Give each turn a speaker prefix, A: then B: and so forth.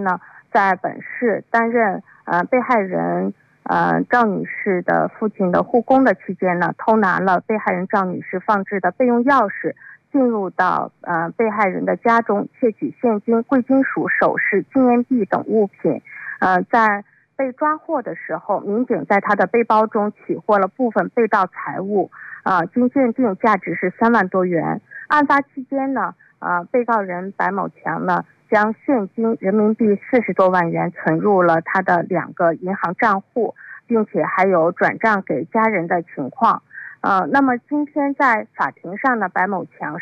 A: 间呢，在本市担任被害人赵女士的父亲的护工的期间呢，偷拿了被害人赵女士放置的备用钥匙，进入到被害人的家中，窃取现金、贵金属首饰、纪念币等物品。在被抓获的时候，民警在他的背包中取获了部分被盗财物，经鉴定价值是3万多元。案发期间呢，被告人白某强呢，将现金人民币40多万元存入了他的2个银行账户，并且还有转账给家人的情况。那么今天在法庭上呢，白某强